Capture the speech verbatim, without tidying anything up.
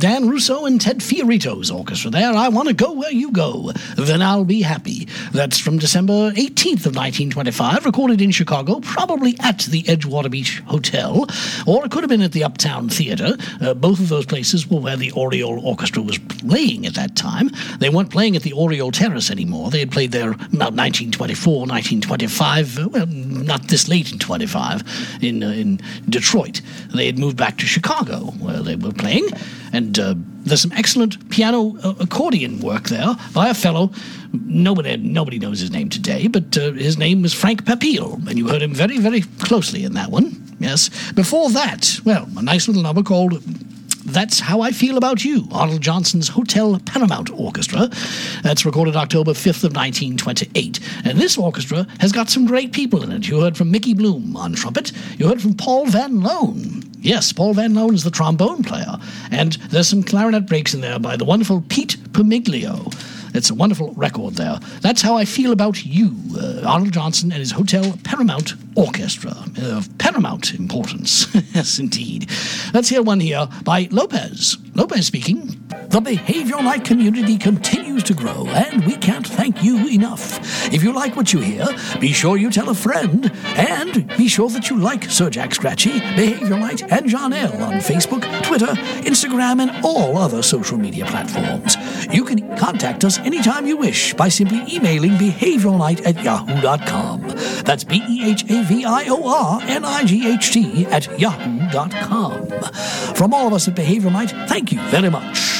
Dan Russo and Ted Fiorito's orchestra there. I Want to Go Where You Go, Then I'll Be Happy. That's from December eighteenth of nineteen twenty-five, recorded in Chicago, probably at the Edgewater Beach Hotel, or it could have been at the Uptown Theater. Uh, both of those places were where the Oriole Orchestra was playing at that time. They weren't playing at the Oriole Terrace anymore. They had played there about nineteen twenty-four, nineteen twenty-five, uh, well, not this late in twenty-five, in, uh, in Detroit. They had moved back to Chicago, where they were playing, and uh, there's some excellent piano uh, accordion work there by a fellow. Nobody nobody knows his name today, but uh, his name was Frank Papille, and you heard him very, very closely in that one. Yes. Before that, well, a nice little number called That's How I Feel About You, Arnold Johnson's Hotel Paramount Orchestra. That's recorded October fifth of nineteen twenty-eight. And this orchestra has got some great people in it. You heard from Mickey Bloom on trumpet. You heard from Paul Van Loan. Yes, Paul Van Loan is the trombone player. And there's some clarinet breaks in there by the wonderful Pete Pomiglio. It's a wonderful record there. That's How I Feel About You, uh, Arnold Johnson and his Hotel Paramount Orchestra. Uh, of paramount importance. Yes, indeed. Let's hear one here by Lopez. Lopez speaking. The Behavioral Night community continues to grow, and we can't thank you enough. If you like what you hear, be sure you tell a friend, and be sure that you like Sir Jack Scratchy, Behavioral Night, and John L. on Facebook, Twitter, Instagram, and all other social media platforms. You can contact us anytime you wish by simply emailing behavioralnight at yahoo dot com. That's B E H A V I O R N I G H T at yahoo dot com. From all of us at Behavioral Night, thank you very much.